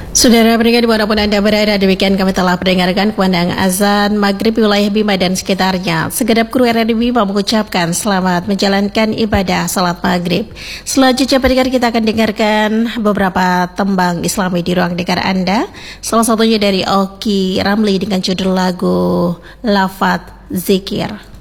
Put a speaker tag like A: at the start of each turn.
A: Saudara pendengar dimanapun Anda berada, demikian kami telah mendengarkan kumandang azan maghrib wilayah Bima dan sekitarnya. Segenap kru RRI Bima mengucapkan selamat menjalankan ibadah salat maghrib. Selanjutnya pendengar, kita akan dengarkan beberapa tembang Islami di ruang dengar Anda. Salah satunya dari Oki Ramli dengan judul lagu Lafaz Zikir.